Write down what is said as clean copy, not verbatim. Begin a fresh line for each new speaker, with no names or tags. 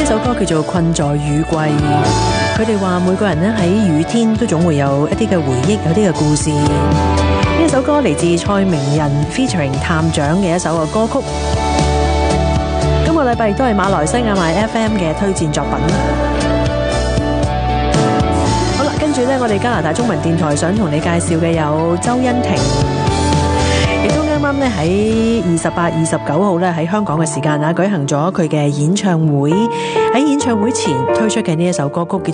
首歌叫做《困在雨季》，佢哋話每個人咧喺雨天都總會有一啲嘅回憶，有啲嘅故事。呢首歌嚟自蔡明仁 featuring 探長嘅一首嘅歌曲。今個禮拜亦都係馬來西亞 MyFM 嘅推薦作品。好啦，跟住咧，我哋加拿大中文電台想同你介紹嘅有周欣婷。啱啱咧喺28、29號咧喺香港嘅時間舉行咗佢嘅演唱會。喺演唱會前推出嘅呢一首歌曲叫